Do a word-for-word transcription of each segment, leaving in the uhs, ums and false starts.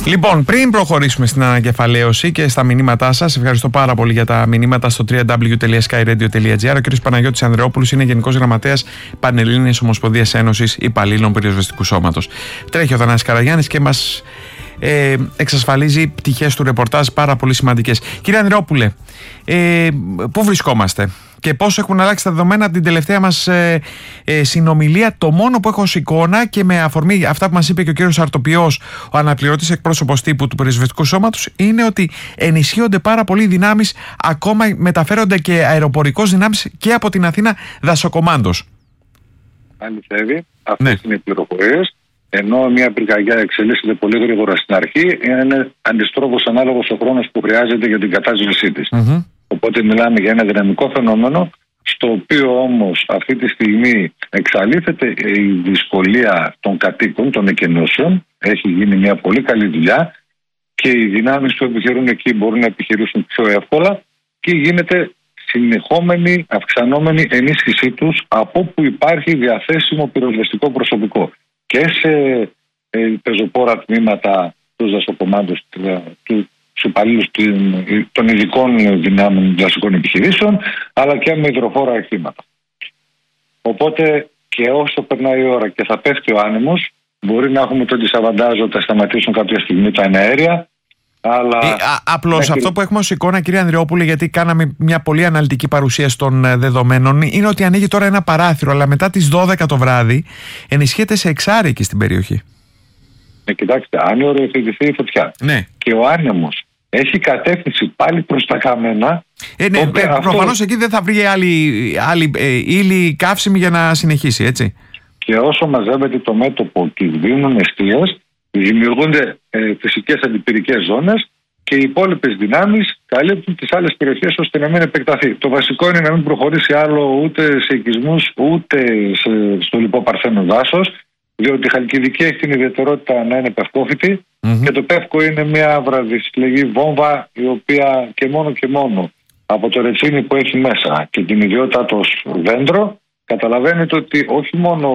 Λοιπόν, πριν προχωρήσουμε στην ανακεφαλαίωση και στα μηνύματά σας, ευχαριστώ πάρα πολύ για τα μηνύματα στο double-u double-u double-u τελεία sky radio τελεία gr. Ο κ. Παναγιώτης Ανδρεόπουλος είναι Γενικός Γραμματέας Πανελλήνιας Ομοσπονδίας Ένωσης Υπαλλήλων Πυροσβεστικού Σώματος. Τρέχει ο Θανάσης Καραγιάννης και μας ε, εξασφαλίζει πτυχές του ρεπορτάζ πάρα πολύ σημαντικές. Κύριε Ανδρεόπουλε, ε, πού βρισκόμαστε και πώς έχουν αλλάξει τα δεδομένα από την τελευταία μας ε, ε, συνομιλία? Το μόνο που έχω ως εικόνα και με αφορμή αυτά που μας είπε και ο κύριος Αρτοπιός, ο αναπληρωτής εκπρόσωπος τύπου του Πυροσβεστικού Σώματος, είναι ότι ενισχύονται πάρα πολύ οι δυνάμεις, ακόμα μεταφέρονται και αεροπορικώς δυνάμεις και από την Αθήνα δασοκομάντος. Αληθεύει, αυτές ναι. είναι οι πληροφορίες. Ενώ μια πυρκαγιά εξελίσσεται πολύ γρήγορα στην αρχή, είναι αντιστρόφως ανάλογος ο χρόνος που χρειάζεται για την κατάσβεσή της. Mm-hmm. Οπότε μιλάμε για ένα δυναμικό φαινόμενο, στο οποίο όμως αυτή τη στιγμή εξαλείφεται η δυσκολία των κατοίκων, των εκενώσεων. Έχει γίνει μια πολύ καλή δουλειά και οι δυνάμεις που επιχειρούν εκεί μπορούν να επιχειρήσουν πιο εύκολα και γίνεται συνεχόμενη, αυξανόμενη ενίσχυσή τους από όπου υπάρχει διαθέσιμο πυροσβεστικό προσωπικό και σε ε, πεζοπόρα τμήματα του δασοκομάντους, του στους υπαλλήλους των ειδικών δυνάμεων δασικών επιχειρήσεων, αλλά και με υδροφόρα οχήματα. Οπότε και όσο περνάει η ώρα και θα πέφτει ο άνεμος, μπορεί να έχουμε τον ντισαβαντάζ ότι θα σταματήσουν κάποια στιγμή τα εναέρια. Αλλά... Ε, απλώς μέχρι... αυτό που έχουμε ως εικόνα, κύριε Ανδρεόπουλε, γιατί κάναμε μια πολύ αναλυτική παρουσίαση των δεδομένων, είναι ότι ανοίγει τώρα ένα παράθυρο, αλλά μετά τις δώδεκα το βράδυ ενισχύεται σε εξάρι εκεί στην περιοχή. Ε, κοιτάξτε, αν οριοθετηθεί η φωτιά ναι. και ο άνεμος έχει κατεύθυνση πάλι προς τα χαμένα. Ε, ναι, ε, αυτό... προφανώς εκεί δεν θα βρει άλλη, άλλη ε, ύλη καύσιμη για να συνεχίσει, έτσι. Και όσο μαζεύεται το μέτωπο και δίνουν εστίες, δημιουργούνται ε, φυσικές αντιπυρικές ζώνες και οι υπόλοιπες δυνάμεις καλύπτουν τις άλλες περιοχές ώστε να μην επεκταθεί. Το βασικό είναι να μην προχωρήσει άλλο ούτε σε οικισμούς ούτε σε, στο λοιπό παρθένο δάσος, διότι η Χαλκιδική έχει την ιδιαιτερότητα να είναι πευκόφυτη mm-hmm. και το πεύκο είναι μια βραδυσυλλεγή βόμβα, η οποία και μόνο και μόνο από το ρετσίνι που έχει μέσα και την ιδιότητά του ως δέντρο, καταλαβαίνετε ότι όχι μόνο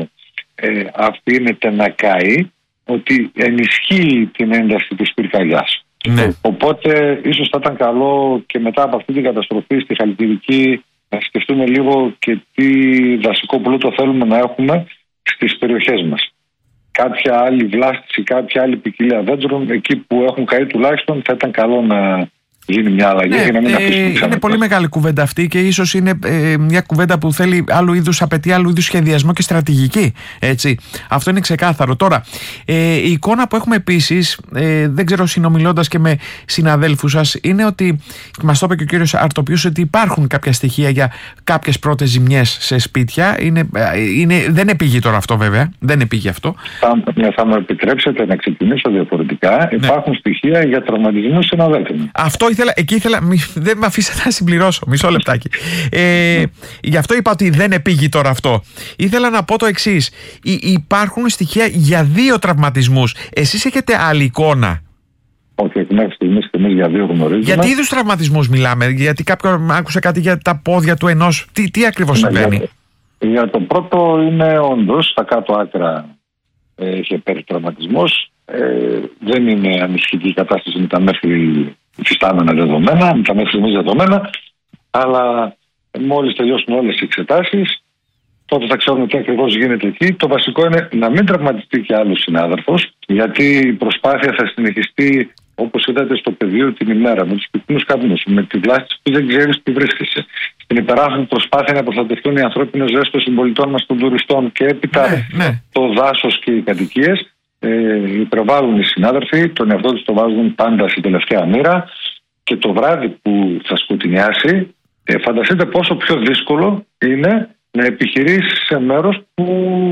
ε, αφήνεται να καεί, ότι ενισχύει την ένταση της πυρκαγιάς. Mm-hmm. Οπότε ίσως θα ήταν καλό και μετά από αυτή την καταστροφή στη Χαλκιδική να σκεφτούμε λίγο και τι δασικό πλούτο θέλουμε να έχουμε στις περιοχές μας. Κάποια άλλη βλάστηση, κάποια άλλη ποικιλία δέντρων, εκεί που έχουν καεί τουλάχιστον, θα ήταν καλό να γίνει μια αλλαγή ναι, για να μην αφήσουμε ξανά. Είναι πολύ μεγάλη κουβέντα αυτή και ίσως είναι ε, μια κουβέντα που θέλει άλλου είδους, απαιτεί άλλου είδους σχεδιασμό και στρατηγική. Έτσι. Αυτό είναι ξεκάθαρο. Τώρα, ε, η εικόνα που έχουμε επίσης, ε, δεν ξέρω, συνομιλώντας και με συναδέλφους σας, είναι ότι, μας το είπε και ο κύριος Αρτοπιούς, ότι υπάρχουν κάποια στοιχεία για κάποιες πρώτες ζημιές σε σπίτια. Είναι, είναι, δεν επήγει τώρα αυτό, βέβαια. Δεν επήγει αυτό. Θα, θα μου επιτρέψετε να ξεκινήσω διαφορετικά. Ναι. Υπάρχουν στοιχεία για τραυματισμούς συναδέλφων. Αυτό ήθελα, εκεί ήθελα, μη, δεν με αφήσατε να συμπληρώσω, μισό λεπτάκι. Ε, γι' αυτό είπα ότι δεν επήγει τώρα αυτό. Ήθελα να πω το εξής. Υ, υπάρχουν στοιχεία για δύο τραυματισμούς. Εσείς έχετε άλλη εικόνα? Όχι, εκ μέχρι στιγμής και εμείς για δύο γνωρίζουμε. Για τι είδους τραυματισμούς μιλάμε? Γιατί κάποιον άκουσε κάτι για τα πόδια του ενός. Τι, τι ακριβώς ναι, συμβαίνει? Για, για το πρώτο είναι όντως στα κάτω άκρα ε, έχει πέρυσι τραυματισμός. Ε, δεν είναι ανησυχητική η κατάσταση με τα μέχρι υφιστάμενα δεδομένα, με τα μέχρι στιγμής δεδομένα, αλλά μόλις τελειώσουν όλες οι εξετάσεις, τότε θα ξέρουμε τι ακριβώς γίνεται εκεί. Το βασικό είναι να μην τραυματιστεί και άλλος συνάδελφος, γιατί η προσπάθεια θα συνεχιστεί, όπως είδατε στο πεδίο, την ημέρα, με τους πυκνούς καπνούς, με τη βλάστηση που δεν ξέρεις τι βρίσκεσαι. Στην υπεράχθη προσπάθεια να προστατευτούν οι ανθρώπινες ζωές των συμπολιτών μας, των τουριστών και έπειτα ναι, ναι. το δάσος και οι κατοικίες. Ε, υπερβάλλουν οι συνάδελφοι, τον εαυτό τους το βάζουν πάντα στην τελευταία μοίρα και το βράδυ που θα σκοτεινιάσει, ε, φανταστείτε πόσο πιο δύσκολο είναι να επιχειρήσεις σε μέρος που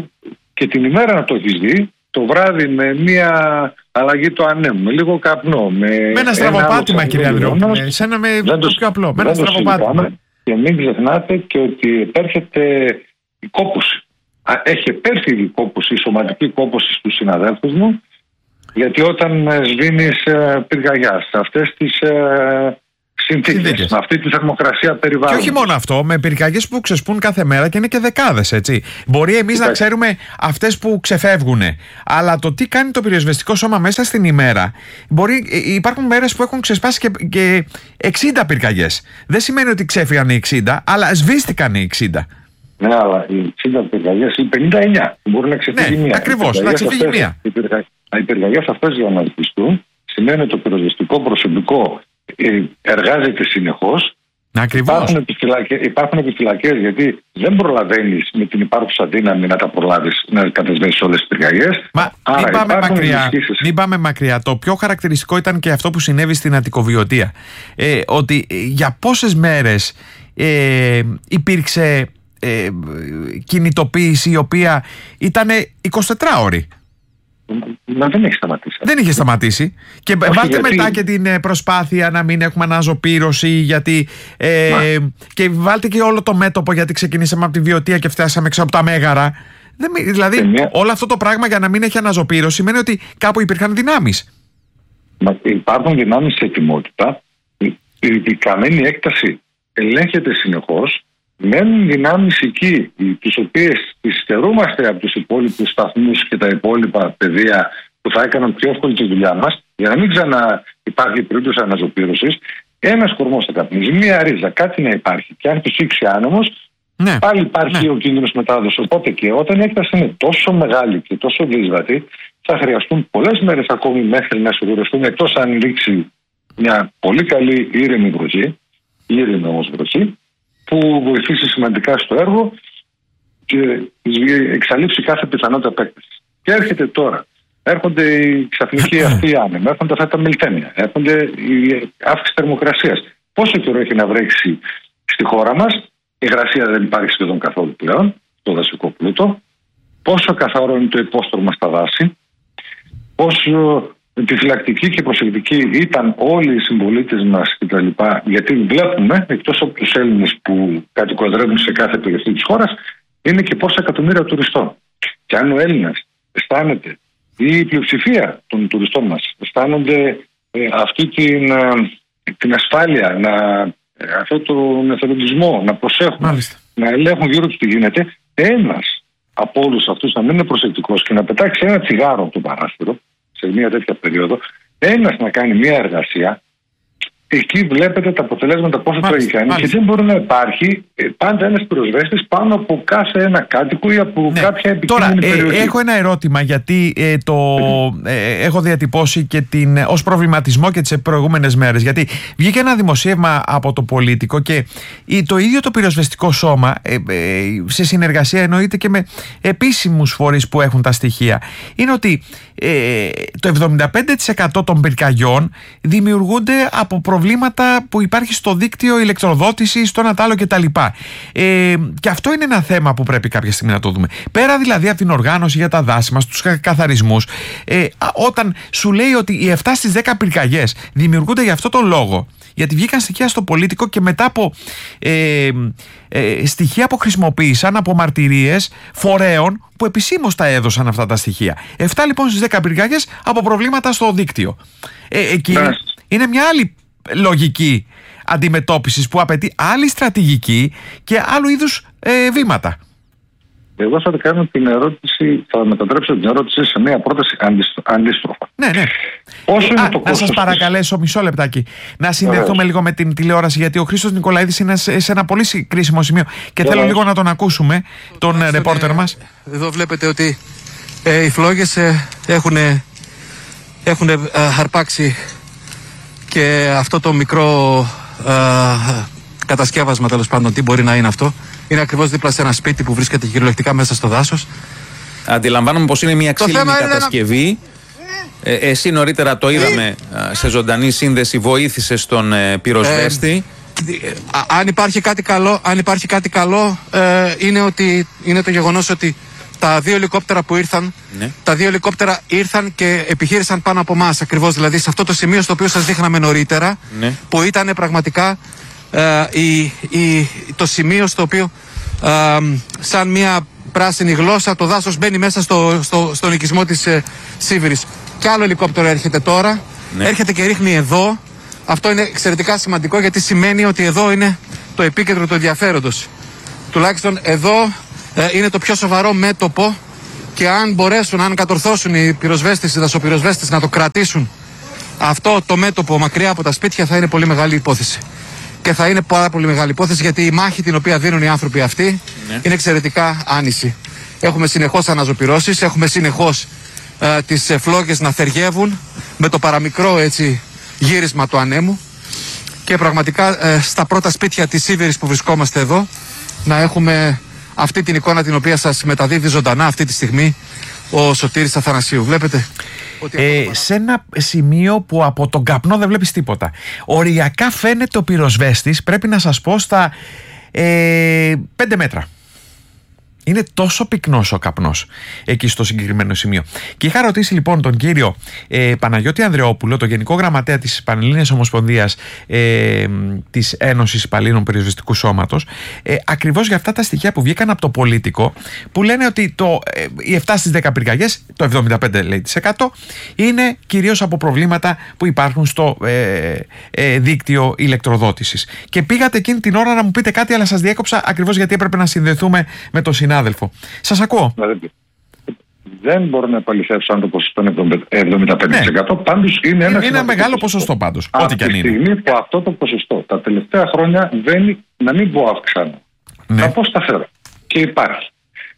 και την ημέρα να το έχεις δει, το βράδυ με μια αλλαγή του ανέμου, με λίγο καπνό. Με, με ένα στραβοπάτημα, κύριε Ανδρεόπουλε, σε ένα με το πιο απλό, με ένα στραβοπάτημα. Και μην ξεχνάτε και ότι επέρχεται η κόπωση. Έχει επέρθει η κόπωση, η σωματική κόπωση στους συναδέλφους μου, γιατί όταν σβήνεις ε, πυρκαγιά σε αυτές τις ε, συνθήκες, με αυτή τη θερμοκρασία περιβάλλοντος. Και όχι μόνο αυτό, με πυρκαγιές που ξεσπούν κάθε μέρα και είναι και δεκάδες, έτσι. Μπορεί εμείς να ξέρουμε αυτές που ξεφεύγουν, αλλά το τι κάνει το πυροσβεστικό σώμα μέσα στην ημέρα. Μπορεί, υπάρχουν μέρες που έχουν ξεσπάσει και, και εξήντα πυρκαγιές. Δεν σημαίνει ότι ξέφυγαν οι εξήντα, αλλά σβήστηκαν οι εξήντα. Ναι, αλλά οι εξήντα πυρκαγιές, οι πενήντα εννιά μπορεί να ξεφύγει ναι, μία. Ακριβώς, να ξεφύγει μία. Οι πυρκαγιές αυτές για να ρυθμιστούν σημαίνει ότι το πυροσβεστικό προσωπικό εργάζεται συνεχώς. Υπάρχουν επιφυλακές, υπάρχουν επιφυλακές γιατί δεν προλαβαίνεις με την υπάρχουσα δύναμη να τα προλάβεις, να κατασβέσεις όλες τις πυρκαγιές. Μα Άρα, μην, πάμε μακριά, μην πάμε μακριά. Το πιο χαρακτηριστικό ήταν και αυτό που συνέβη στην Αττικοβιωτία. Ε, ότι για πόσες μέρες ε, υπήρξε ε, κινητοποίηση η οποία ήταν εικοσιτετράωρη. Μα δεν έχει σταματήσει. Δεν είχε σταματήσει. Και όχι, βάλτε γιατί... μετά και την προσπάθεια να μην έχουμε αναζωπήρωση, γιατί. Ε, και βάλτε και όλο το μέτωπο, γιατί ξεκινήσαμε από τη Βιωτία και φτάσαμε έξω από τα Μέγαρα. Δεν, δηλαδή, μια... όλο αυτό το πράγμα για να μην έχει αναζωπήρωση σημαίνει ότι κάπου υπήρχαν δυνάμεις. Μα υπάρχουν δυνάμεις σε ετοιμότητα. Η, η, η καμένη έκταση ελέγχεται συνεχώς. Μένουν δυνάμεις εκεί, τις οποίες τις στερούμαστε από τους υπόλοιπους σταθμούς και τα υπόλοιπα πεδία που θα έκαναν πιο εύκολη τη δουλειά μας, για να μην ξανά υπάρχει περίπτωση αναζωπήρωσης. Ένας κορμός θα καπνίζει, μία ρίζα, κάτι να υπάρχει. Και αν φυσήξει άνεμος, ναι, πάλι υπάρχει ναι. ο κίνδυνος μετάδοσης. Οπότε και όταν η έκταση είναι τόσο μεγάλη και τόσο δύσβατη, θα χρειαστούν πολλές μέρες ακόμη μέχρι να σιγουρευτούν, εκτός αν ρίξει μια πολύ καλή ήρεμη βροχή, ήρεμη όμως βροχή, που βοηθήσει σημαντικά στο έργο και εξαλείψει κάθε πιθανότητα επέκτασης. Και έρχεται τώρα. Έρχονται οι ξαφνικοί αυτοί άνεμοι, έρχονται αυτά τα μιλτένια, έρχονται η αύξηση θερμοκρασίας. Πόσο καιρό έχει να βρέξει στη χώρα μας, η υγρασία δεν υπάρχει σχεδόν καθόλου πλέον, το δασικό πλούτο. Πόσο καθαρό είναι το υπόστρωμα στα δάση, πόσο επιφυλακτικοί και προσεκτικοί ήταν όλοι οι συμπολίτες μας κτλ. Γιατί βλέπουμε, εκτός από τους Έλληνες που κατοικοδρεύουν σε κάθε περιοχή της χώρας, είναι και πόσα εκατομμύρια τουριστών. Και αν ο Έλληνας αισθάνεται, ή η πλειοψηφία των τουριστών μας αισθάνονται ε, αυτή την, ε, την ασφάλεια, να, ε, αυτό τον εθελοντισμό, να προσέχουν, Μάλιστα. να ελέγχουν γύρω τους τι γίνεται, ένας από όλους αυτούς να μην είναι προσεκτικός και να πετάξει ένα τσιγάρο από το παράθυρο, σε μια τέτοια περίοδο, ένας να κάνει μια εργασία, εκεί βλέπετε τα αποτελέσματα πόσο τραγικά είναι και δεν μπορεί να υπάρχει πάντα ένας πυροσβέστης πάνω από κάθε ένα κάτοικο ή από ναι. κάποια επικίνδυνη Τώρα, περιοχή. Ε, έχω ένα ερώτημα, γιατί ε, το ε, έχω διατυπώσει και την, ως προβληματισμό και τις προηγούμενες μέρες, γιατί βγήκε ένα δημοσίευμα από το Πολίτικο και ε, το ίδιο το πυροσβεστικό σώμα ε, ε, σε συνεργασία εννοείται και με επίσημους φορείς που έχουν τα στοιχεία, είναι ότι ε, το εβδομήντα πέντε τοις εκατό των πυρκαγιών δημιουργούνται από προβλήματα που υπάρχει στο δίκτυο ηλεκτροδότησης, στο ένα τ' άλλο κτλ. Ε, και αυτό είναι ένα θέμα που πρέπει κάποια στιγμή να το δούμε. Πέρα δηλαδή από την οργάνωση για τα δάση μας, τους καθαρισμούς, ε, όταν σου λέει ότι οι επτά στις δέκα πυρκαγιές δημιουργούνται για αυτό τον λόγο, γιατί βγήκαν στοιχεία στο Πολίτικο και μετά από ε, ε, στοιχεία που χρησιμοποίησαν από μαρτυρίες φορέων που επισήμως τα έδωσαν αυτά τα στοιχεία. επτά λοιπόν στις δέκα πυρκαγιές από προβλήματα στο δίκτυο. Ε, εκεί ναι. είναι μια άλλη λογική αντιμετώπισης που απαιτεί άλλη στρατηγική και άλλου είδους ε, βήματα. Εγώ θα κάνω την ερώτηση, θα μετατρέψω την ερώτηση σε μια πρόταση αντίστροφα. Ναι, ναι. Όσο είναι Α, το να σας της... παρακαλέσω μισό λεπτάκι να συνδεθούμε Ωραία. λίγο με την τηλεόραση, γιατί ο Χρήστος Νικολαίδης είναι σε ένα πολύ κρίσιμο σημείο και Ωραία. θέλω λίγο να τον ακούσουμε, τον Ωραία. ρεπόρτερ μας. Εδώ βλέπετε ότι ε, οι φλόγες ε, έχουν, έχουν ε, χαρπάξει και αυτό το μικρό ε, κατασκεύασμα, τέλος πάντων, τι μπορεί να είναι αυτό. Είναι ακριβώς δίπλα σε ένα σπίτι που βρίσκεται κυριολεκτικά μέσα στο δάσος. Αντιλαμβάνομαι πως είναι μια ξύλινη κατασκευή. Να... Ε, εσύ νωρίτερα το είδαμε σε ζωντανή σύνδεση, βοήθησε στον ε, πυροσβέστη. Ε, αν υπάρχει κάτι καλό, αν υπάρχει κάτι καλό ε, είναι, ότι, είναι το γεγονός ότι τα δύο ελικόπτερα που ήρθαν, ναι. τα δύο ελικόπτερα ήρθαν και επιχείρησαν πάνω από εμάς, ακριβώς δηλαδή σε αυτό το σημείο στο οποίο σας δείχναμε νωρίτερα, ναι. που ήταν πραγματικά ε, η, η, το σημείο στο οποίο ε, σαν μια πράσινη γλώσσα το δάσος μπαίνει μέσα στο, στο, στον οικισμό της ε, Σίβηρης. Και άλλο ελικόπτερο έρχεται τώρα, ναι. έρχεται και ρίχνει εδώ Αυτό είναι εξαιρετικά σημαντικό, γιατί σημαίνει ότι εδώ είναι το επίκεντρο του ενδιαφέροντος. Τουλάχιστον εδώ ε, είναι το πιο σοβαρό μέτωπο, και αν μπορέσουν, αν κατορθώσουν οι πυροσβέστες, οι δασοπυροσβέστες να το κρατήσουν αυτό το μέτωπο μακριά από τα σπίτια, θα είναι πολύ μεγάλη υπόθεση. Και θα είναι πάρα πολύ μεγάλη υπόθεση, γιατί η μάχη την οποία δίνουν οι άνθρωποι αυτοί ναι. είναι εξαιρετικά άνηση. Έχουμε συνεχώς αναζωπυρώσεις, έχουμε συνεχώς ε, τις ε, φλόγες να θεργεύουν με το παραμικρό έτσι γύρισμα του ανέμου, και πραγματικά ε, στα πρώτα σπίτια της Σίβηρης που βρισκόμαστε εδώ να έχουμε αυτή την εικόνα την οποία σας μεταδίδει ζωντανά αυτή τη στιγμή ο Σωτήρης Αθανασίου. Βλέπετε ότι ε, σε ένα σημείο που από τον καπνό δεν βλέπεις τίποτα. Οριακά φαίνεται ο πυροσβέστης, πρέπει να σας πω, στα ε, πέντε μέτρα. Είναι τόσο πυκνός ο καπνός εκεί στο συγκεκριμένο σημείο. Και είχα ρωτήσει λοιπόν τον κύριο ε, Παναγιώτη Ανδρεόπουλο, το Γενικό Γραμματέα της Πανελλήνιας Ομοσπονδίας ε, της Ένωσης Υπαλλήλων Πυροσβεστικού Σώματος, ε, ακριβώς για αυτά τα στοιχεία που βγήκαν από το Πολίτικο, που λένε ότι το, ε, οι επτά στις δέκα πυρκαγιές, το εβδομήντα πέντε τοις εκατό, είναι κυρίως από προβλήματα που υπάρχουν στο ε, ε, δίκτυο ηλεκτροδότησης. Και πήγατε εκείνη την ώρα να μου πείτε κάτι, αλλά σας διέκοψα ακριβώς γιατί έπρεπε να συνδεθούμε με το συνάδελφο. Σας ακούω. Δηλαδή, δεν μπορώ να επαληθεύσω αν το ποσοστό είναι εβδομήντα πέντε τοις εκατό. Ναι. Πάντως είναι ένα, είναι ένα μεγάλο ποσοστό, πάντως. Ό,τι και αν είναι. Από τη στιγμή που αυτό το ποσοστό τα τελευταία χρόνια βαίνει, να μην πω αυξάνω, ναι. να πω σταθερό. Και υπάρχει.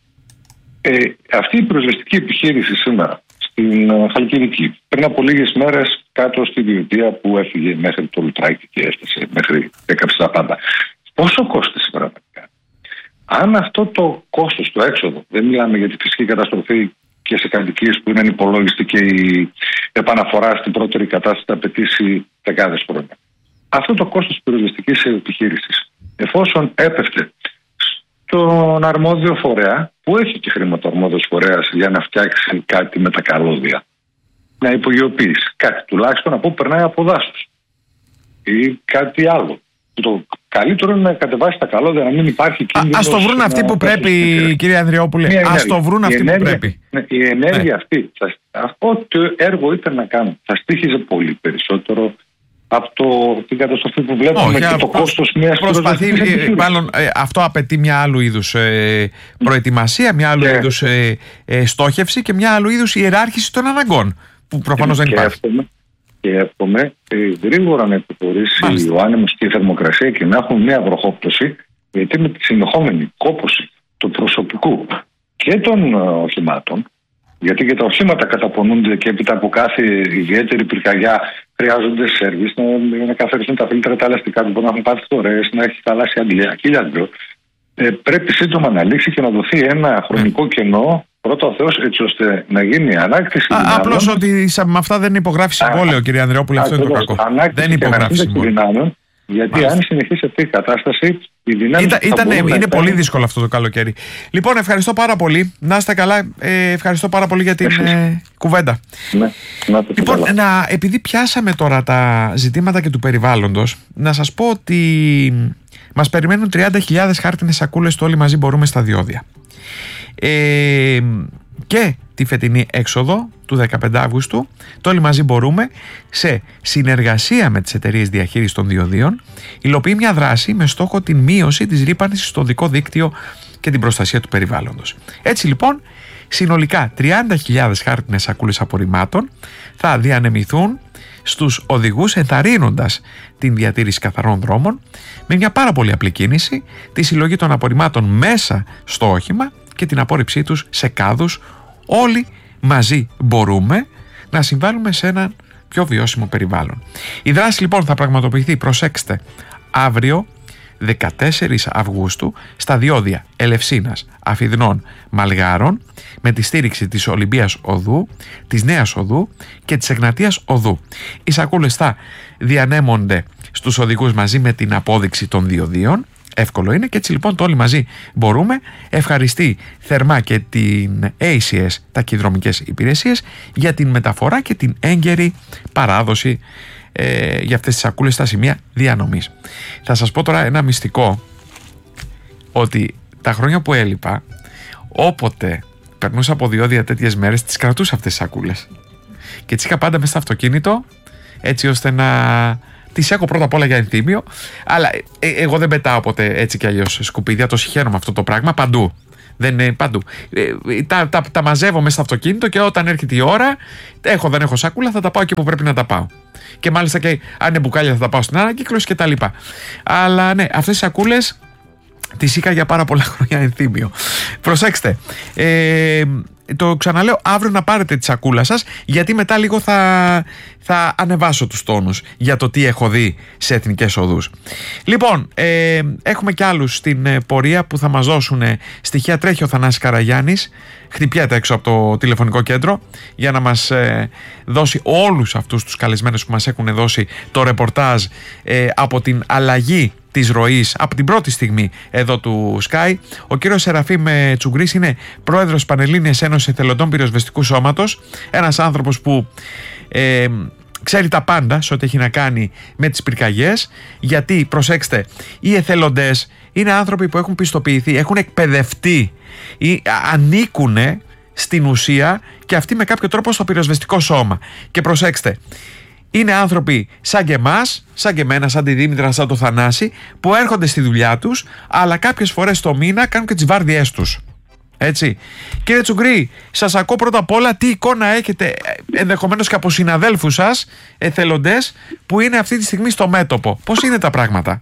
Ε, αυτή η πυροσβεστική επιχείρηση σήμερα στην uh, Χαλκιδική, πριν από λίγες μέρες κάτω στη Διωτία που έφυγε μέχρι το Λουτράκι και έφτασε μέχρι έκαψε τα πάντα. Πόσο κόστησε πραγματικά? Αν αυτό το κόστος, το έξοδο, δεν μιλάμε για τη φυσική καταστροφή και σε κατοικίες που είναι ανυπολόγιστη και η επαναφορά στην πρώτερη κατάσταση θα απαιτήσει δεκάδες χρόνια. Αυτό το κόστος της πυροσβεστικής επιχείρησης, εφόσον έπεφτε στον αρμόδιο φορέα, που έχει και χρήματα αρμόδιος φορέας για να φτιάξει κάτι με τα καλώδια, να υπογειοποιήσει κάτι, τουλάχιστον από περνάει από δάσος ή κάτι άλλο. Το καλύτερο είναι να κατεβάσει τα καλώδια, να μην υπάρχει κίνδυνος. Ας το βρουν αυτοί που πρέπει, κύριε Ανδρεόπουλε. Ας το βρουν αυτοί που πρέπει. Η ενέργεια ναι. αυτή, ό,τι έργο ήταν να κάνουν, θα στοίχιζε πολύ περισσότερο από το, την καταστροφή που βλέπουμε. Όχι, και το κόστος μιας προσπαθεί, μάλλον, ε, αυτό απαιτεί μια άλλου είδους ε, προετοιμασία, μια άλλου yeah. είδους ε, ε, στόχευση και μια άλλου είδους ιεράρχηση των αναγκών, που προφανώς δεν υπάρχει. Και εύχομαι ε, γρήγορα να υποχωρήσει Μάλιστα. ο άνεμος και η θερμοκρασία και να έχουν μια βροχόπτωση, γιατί με τη συνεχόμενη κόπωση του προσωπικού και των ε, οχημάτων, γιατί και τα οχήματα καταπονούνται και έπειτα από κάθε ιδιαίτερη πυρκαγιά χρειάζονται σέρβις, να, να καθαρίσουν τα φίλτρα, τα ελαστικά που μπορεί να έχουν πάθει φθορές, να έχει χαλάσει αγγλία, χίλιαδρο. Ε, πρέπει σύντομα να λήξει και να δοθεί ένα χρονικό mm. κενό. Πρώτα ο Θεός, έτσι ώστε να γίνει ανάκτηση. Απλώς ότι με αυτά δεν υπογράφει συμβόλαιο, κύριε Ανδρεόπουλε, αυτό είναι το κακό. Δεν υπογράφει συμβόλαιο. Γιατί Μάλιστα. αν συνεχίσει αυτή η κατάσταση, η δυνάμει. Ήταν, ήταν, είναι είναι πολύ δύσκολο αυτό το καλοκαίρι. Λοιπόν, ευχαριστώ πάρα πολύ. Να είστε καλά. Ε, ευχαριστώ πάρα πολύ για την ε, κουβέντα. Ναι, να λοιπόν, να, επειδή πιάσαμε τώρα τα ζητήματα και του περιβάλλοντος, να σας πω ότι μας περιμένουν τριάντα χιλιάδες χάρτινες σακούλες το όλοι μαζί μπορούμε στα διόδια. Ε, και τη φετινή έξοδο του δεκαπέντε Αυγούστου το όλοι μαζί μπορούμε, σε συνεργασία με τις εταιρείες διαχείρισης των διοδίων, υλοποιεί μια δράση με στόχο την μείωση της ρύπανσης στο οδικό δίκτυο και την προστασία του περιβάλλοντος. Έτσι λοιπόν, συνολικά τριάντα χιλιάδες χάρτινες σακούλες απορριμμάτων θα διανεμηθούν στους οδηγούς, ενθαρρύνοντας την διατήρηση καθαρών δρόμων με μια πάρα πολύ απλή κίνηση, τη συλλογή των απορριμμάτων μέσα στο όχημα και την απόρριψή τους σε κάδους. Όλοι μαζί μπορούμε να συμβάλλουμε σε ένα πιο βιώσιμο περιβάλλον. Η δράση λοιπόν θα πραγματοποιηθεί, προσέξτε, αύριο δεκατέσσερις Αυγούστου στα διόδια Ελευσίνας, Αφιδνών, Μαλγάρων, με τη στήριξη της Ολυμπίας Οδού, της Νέας Οδού και της Εγνατίας Οδού. Οι σακούλες θα διανέμονται στους οδηγούς μαζί με την απόδειξη των διοδίων. Εύκολο είναι και έτσι λοιπόν το όλοι μαζί μπορούμε. Ευχαριστεί θερμά και την έι σι ες, ταχυδρομικές υπηρεσίες, για την μεταφορά και την έγκαιρη παράδοση ε, για αυτές τις σακούλες στα σημεία διανομής. Θα σας πω τώρα ένα μυστικό, ότι τα χρόνια που έλειπα, όποτε περνούσα από διόδια τέτοιες μέρες, τις κρατούσα αυτές τις σακούλες και τις είχα πάντα μέσα στο αυτοκίνητο, έτσι ώστε να τις έχω πρώτα απ' όλα για ενθύμιο, αλλά ε, εγώ δεν πετάω ποτέ έτσι κι αλλιώς σκουπίδια, το συχαίνομαι αυτό το πράγμα παντού. Δεν είναι παντού. Ε, τα, τα, τα μαζεύω μέσα στο αυτοκίνητο και όταν έρχεται η ώρα, έχω δεν έχω σακούλα, θα τα πάω εκεί που πρέπει να τα πάω. Και μάλιστα και αν είναι μπουκάλια θα τα πάω στην ανακύκλωση και τα λοιπά. Αλλά ναι, αυτές οι σακούλες τις είχα για πάρα πολλά χρόνια ενθύμιο. Προσέξτε. Ε, το ξαναλέω, αύριο να πάρετε τη σακούλα σας, γιατί μετά λίγο θα, θα ανεβάσω τους τόνους για το τι έχω δει σε εθνικές οδούς. Λοιπόν, ε, έχουμε και άλλους στην ε, πορεία που θα μας δώσουν ε, στοιχεία. Τρέχει ο Θανάσης Καραγιάννης, χτυπιέται έξω από το τηλεφωνικό κέντρο για να μας ε, δώσει όλους αυτούς τους καλεσμένους που μας έχουν δώσει το ρεπορτάζ ε, από την αλλαγή της ροής από την πρώτη στιγμή εδώ του Sky. Ο κύριος Σεραφείμ Τσουγκρής είναι πρόεδρος Πανελλήνιας Ένωσης Εθελοντών Πυροσβεστικού Σώματος, ένας άνθρωπος που ε, ξέρει τα πάντα σε ό,τι έχει να κάνει με τις πυρκαγιές, γιατί προσέξτε, οι εθελοντές είναι άνθρωποι που έχουν πιστοποιηθεί, έχουν εκπαιδευτεί ή ανήκουν στην ουσία και αυτοί με κάποιο τρόπο στο πυροσβεστικό σώμα. Και προσέξτε, είναι άνθρωποι σαν και εμάς, σαν και εμένα, σαν τη Δήμητρα, σαν το Θανάση, που έρχονται στη δουλειά τους, αλλά κάποιες φορές το μήνα κάνουν και τις βάρδιές τους. Έτσι. Κύριε Τσουγκρή, σας ακούω πρώτα απ' όλα τι εικόνα έχετε, ενδεχομένως και από συναδέλφους σας, εθελοντές, που είναι αυτή τη στιγμή στο μέτωπο. Πώς είναι τα πράγματα?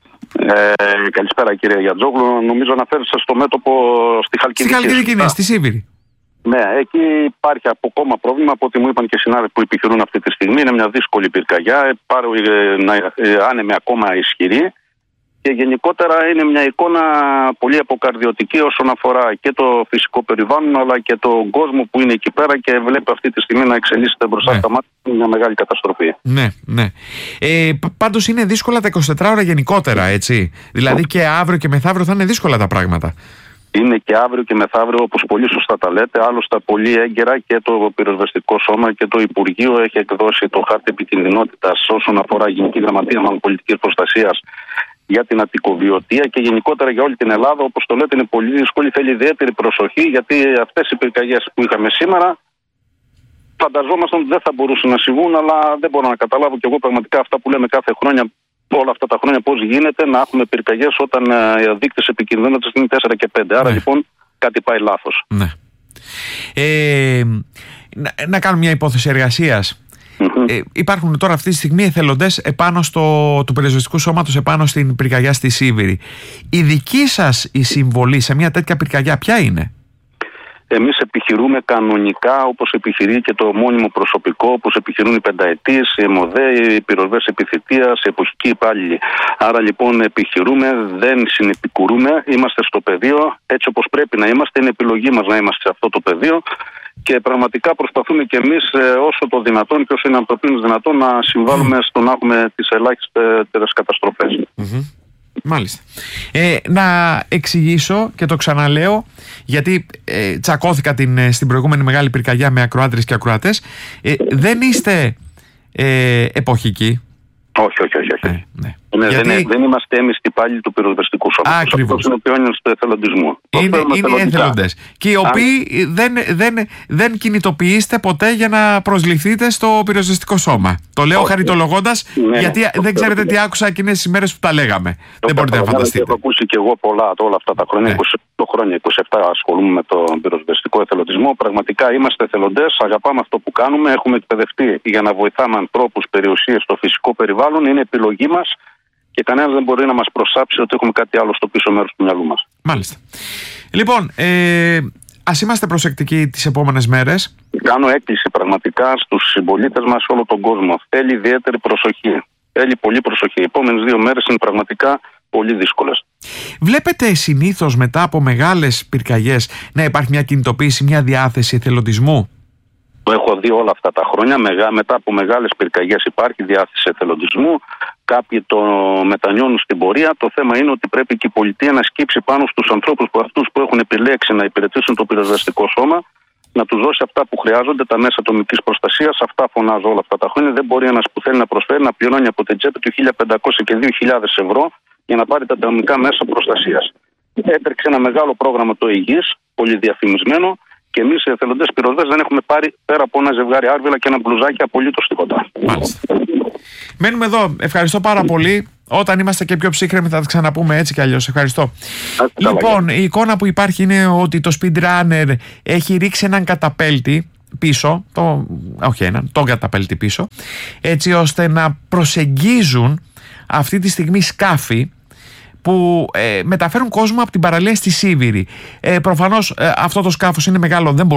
Ε, καλησπέρα κύριε Γιατζόγλου. Νομίζω αναφέρεστε στο μέτωπο στη Χαλκιδική. Στη Χαλκιδική, ναι, στη Σίβηρη. Ναι, εκεί υπάρχει ακόμα πρόβλημα από ό,τι μου είπαν και οι συνάδελφοι που επιχειρούν αυτή τη στιγμή. Είναι μια δύσκολη πυρκαγιά, πάρω άνεμη ακόμα ισχυρή και γενικότερα είναι μια εικόνα πολύ αποκαρδιωτική όσον αφορά και το φυσικό περιβάλλον αλλά και τον κόσμο που είναι εκεί πέρα και βλέπει αυτή τη στιγμή να εξελίσσεται μπροστά ναι. στα μάτια. Είναι μια μεγάλη καταστροφή. Ναι, ναι. Ε, πάντως είναι δύσκολα τα εικοσιτέσσερις ώρα γενικότερα, έτσι. Δηλαδή και αύριο και μεθαύριο θα είναι δύσκολα τα πράγματα. Είναι και αύριο και μεθαύριο, όπως πολύ σωστά τα λέτε. Άλλωστε, πολύ έγκαιρα και το Πυροσβεστικό Σώμα και το Υπουργείο έχει εκδώσει το χάρτη επικινδυνότητας όσον αφορά Γενική Γραμματεία Πολιτικής Προστασίας για την Αττικοβιωτία και γενικότερα για όλη την Ελλάδα. Όπως το λέτε, είναι πολύ δύσκολη, θέλει ιδιαίτερη προσοχή, γιατί αυτές οι πυρκαγιές που είχαμε σήμερα φανταζόμασταν ότι δεν θα μπορούσαν να συμβούν, αλλά δεν μπορώ να καταλάβω κι εγώ πραγματικά αυτά που λέμε κάθε χρόνια. Όλα αυτά τα χρόνια πώς γίνεται να έχουμε πυρκαγιές όταν οι δείκτες επικινδυνότητας είναι τέσσερα και πέντε. Άρα ναι. λοιπόν κάτι πάει λάθος. Ναι. Ε, να, να κάνουμε μια υπόθεση εργασίας. Mm-hmm. Ε, υπάρχουν τώρα αυτή τη στιγμή εθελοντές επάνω στο, του πυροσβεστικού σώματος επάνω στην πυρκαγιά στη Σίβηρη. Η δική σας η συμβολή σε μια τέτοια πυρκαγιά ποια είναι? Εμείς επιχειρούμε κανονικά όπως επιχειρεί και το μόνιμο προσωπικό, όπως επιχειρούν οι πενταετίες, οι ΕΜΟΔΕ, οι πυροσβέστες επιθετείας, οι εποχικοί υπάλληλοι. Άρα λοιπόν επιχειρούμε, δεν συνεπικουρούμε, είμαστε στο πεδίο έτσι όπως πρέπει να είμαστε, είναι επιλογή μας να είμαστε σε αυτό το πεδίο και πραγματικά προσπαθούμε και εμείς όσο το δυνατόν και όσο είναι ανθρωπίνως δυνατόν να συμβάλλουμε στο να έχουμε τις ελάχιστες καταστροφές. Mm-hmm. Μάλιστα. Ε, να εξηγήσω και το ξαναλέω, γιατί ε, τσακώθηκα την, στην προηγούμενη μεγάλη πυρκαγιά με ακροάτρες και ακροατές. Ε, δεν είστε ε, εποχικοί. Όχι, όχι, όχι. όχι. Ε, ναι. Ναι, γιατί... δεν, δεν είμαστε εμείς υπάλληλοι του πυροσβεστικού σώματος. Ακριβώς. Αυτό είναι ο ποιόνιος του εθελοντισμού. Είναι, είναι εθελοντές. Και οι οποίοι Αν... δεν, δεν, δεν κινητοποιείστε ποτέ για να προσληφθείτε στο πυροσβεστικό σώμα. Το λέω χαριτολογώντας, ναι, γιατί ναι, δεν ξέρετε ναι. τι άκουσα εκείνες τις ημέρες που τα λέγαμε. Το δεν μπορείτε να φανταστείτε. Έχω ακούσει και εγώ πολλά όλα αυτά τα χρόνια. Ναι. είκοσι οκτώ χρόνια, είκοσι επτά ασχολούμαι με τον πυροσβεστικό εθελοντισμό. Πραγματικά είμαστε εθελοντές, αγαπάμε αυτό που κάνουμε. Έχουμε εκπαιδευτεί για να βοηθάμε ανθρώπους, περιουσίες στο φυσικό περιβάλλον. Είναι επιλογή μας. Και κανένας δεν μπορεί να μας προσάψει ότι έχουμε κάτι άλλο στο πίσω μέρος του μυαλού μας. Μάλιστα. Λοιπόν, ε, ας είμαστε προσεκτικοί τις επόμενες μέρες. Κάνω έκκληση πραγματικά στους συμπολίτες μας σε όλο τον κόσμο. Θέλει ιδιαίτερη προσοχή. Θέλει πολύ προσοχή. Οι επόμενες δύο μέρες είναι πραγματικά πολύ δύσκολες. Βλέπετε συνήθως μετά από μεγάλες πυρκαγιές να υπάρχει μια κινητοποίηση, μια διάθεση εθελοντισμού? Το έχω δει όλα αυτά τα χρόνια. Μετά από μεγάλες πυρκαγιές υπάρχει διάθεση εθελοντισμού. Κάποιοι το μετανιώνουν στην πορεία. Το θέμα είναι ότι πρέπει και η πολιτεία να σκύψει πάνω στους ανθρώπους που αυτούς που έχουν επιλέξει να υπηρετήσουν το πυροσβεστικό σώμα, να τους δώσει αυτά που χρειάζονται, τα μέσα ατομικής προστασίας. Αυτά φωνάζω όλα αυτά τα χρόνια. Δεν μπορεί ένας που θέλει να προσφέρει να πληρώνει από την τσέπη του χίλια πεντακόσια και δύο χιλιάδες ευρώ για να πάρει τα ατομικά μέσα προστασίας. Έτρεξε ένα μεγάλο πρόγραμμα το υγιής, πολύ διαφημισμένο, Και εμείς οι εθελοντές πυροσβέστες δεν έχουμε πάρει πέρα από ένα ζευγάρι άρβιλα και ένα μπλουζάκι απολύτως τίποτα. Μάλιστα. Μένουμε εδώ. Ευχαριστώ πάρα πολύ. Όταν είμαστε και πιο ψύχρεμοι θα τα ξαναπούμε έτσι κι αλλιώς. Ευχαριστώ. Λοιπόν, η εικόνα που υπάρχει είναι ότι το speedrunner έχει ρίξει έναν καταπέλτη πίσω, το, όχι έναν, τον καταπέλτη πίσω, έτσι ώστε να προσεγγίζουν αυτή τη στιγμή σκάφη που ε, μεταφέρουν κόσμο από την παραλία στη Σίβηρη. Ε, προφανώς ε, αυτό το σκάφος είναι μεγάλο, δεν